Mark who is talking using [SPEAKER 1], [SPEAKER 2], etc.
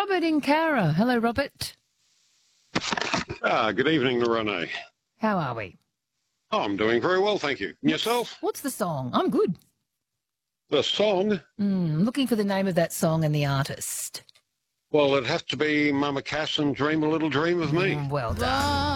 [SPEAKER 1] Robert in Cowra. Hello, Robert.
[SPEAKER 2] Good evening, Renee.
[SPEAKER 1] How are we?
[SPEAKER 2] Oh, I'm doing very well, thank you. And yourself?
[SPEAKER 1] What's the song? I'm good.
[SPEAKER 2] The song?
[SPEAKER 1] Looking for the name of that song and the artist.
[SPEAKER 2] Well, it has to be Mama Cass and Dream a Little Dream of Me.
[SPEAKER 1] Well done.